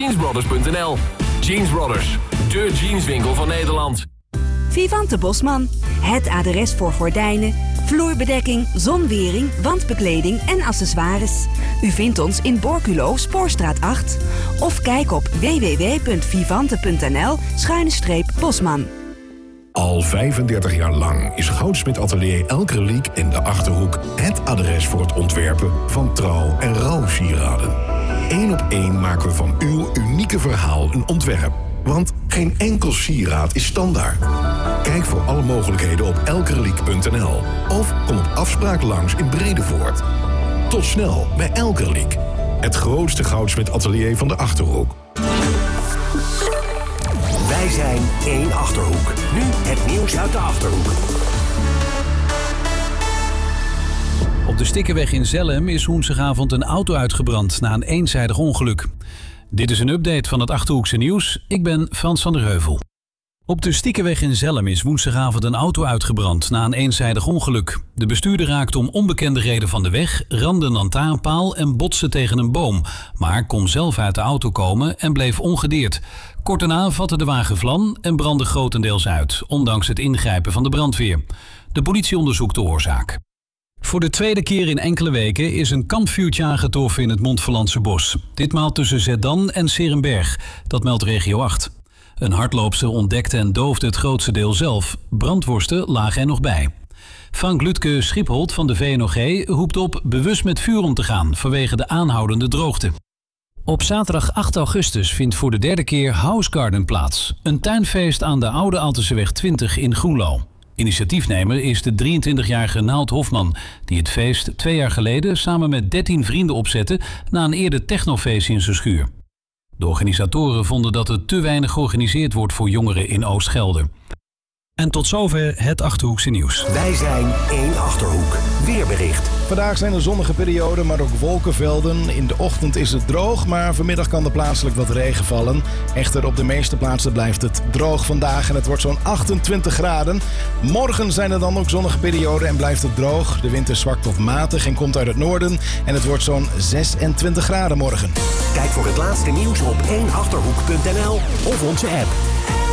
jeansbrothers.nl. Jeans Brothers, de jeanswinkel van Nederland. Vivante Bosman. Het adres voor gordijnen, vloerbedekking, zonwering, wandbekleding en accessoires. U vindt ons in Borculo, Spoorstraat 8. Of kijk op www.vivante.nl/Bosman. Al 35 jaar lang is Goudsmit Atelier Elkerliek in de Achterhoek het adres voor het ontwerpen van trouw- en rouwsieraden. 1 op 1 maken we van uw unieke verhaal een ontwerp. Want geen enkel sieraad is standaard. Kijk voor alle mogelijkheden op elkerliek.nl of kom op afspraak langs in Bredevoort. Tot snel bij Elkerliek, het grootste Goudsmit Atelier van de Achterhoek. Wij zijn 1 Achterhoek. Nu het nieuws uit de Achterhoek. Op de Stikkerweg in Zelhem is woensdagavond een auto uitgebrand na een eenzijdig ongeluk. Dit is een update van het Achterhoekse nieuws. Ik ben Frans van der Heuvel. Op de Stiekerweg in Zelhem is woensdagavond een auto uitgebrand na een eenzijdig ongeluk. De bestuurder raakte om onbekende reden van de weg, ramde een lantaarnpaal en botste tegen een boom. Maar kon zelf uit de auto komen en bleef ongedeerd. Kort daarna vatte de wagen vlam en brandde grotendeels uit, ondanks het ingrijpen van de brandweer. De politie onderzoekt de oorzaak. Voor de tweede keer in enkele weken is een kampvuurtje aangetroffen in het Montferlandse bos. Ditmaal tussen Zedan en 's-Heerenberg, dat meldt regio 8. Een hardloopster ontdekte en doofde het grootste deel zelf. Brandworsten lagen er nog bij. Frank Lutke Schipholt van de VNOG roept op bewust met vuur om te gaan vanwege de aanhoudende droogte. Op zaterdag 8 augustus vindt voor de derde keer House Garden plaats. Een tuinfeest aan de Oude Altensseweg 20 in Groenlo. Initiatiefnemer is de 23-jarige Naald Hofman, die het feest 2 jaar geleden samen met 13 vrienden opzette na een eerder technofeest in zijn schuur. De organisatoren vonden dat er te weinig georganiseerd wordt voor jongeren in Oost-Gelder. En tot zover het Achterhoekse nieuws. Wij zijn 1 Achterhoek. Weerbericht. Vandaag zijn er zonnige perioden, maar ook wolkenvelden. In de ochtend is het droog, maar vanmiddag kan er plaatselijk wat regen vallen. Echter, op de meeste plaatsen blijft het droog vandaag en het wordt zo'n 28 graden. Morgen zijn er dan ook zonnige perioden en blijft het droog. De wind is zwak tot matig en komt uit het noorden. En het wordt zo'n 26 graden morgen. Kijk voor het laatste nieuws op 1achterhoek.nl of onze app.